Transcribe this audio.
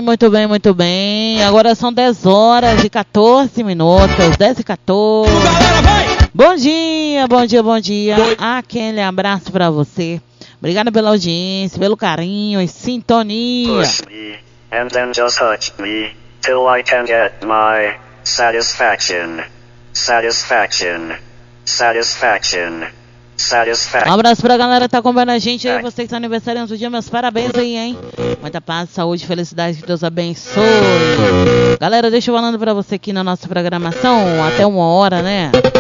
muito bem, muito bem. Agora são 10 horas e 14 minutos, 10 e 14. Bom dia, bom dia, bom dia. Aquele abraço pra você. Obrigado pela audiência, pelo carinho e sintonia. Push me, and then just touch me, till I can get my satisfaction. Satisfaction. Satisfaction. Satisfaction. Um abraço pra galera que tá acompanhando a gente aí, você que tá aniversariando do dia, meus parabéns aí, hein? Muita paz, saúde, felicidade, que Deus abençoe. Galera, deixa eu falando pra você aqui na nossa programação, até 1 hora, né?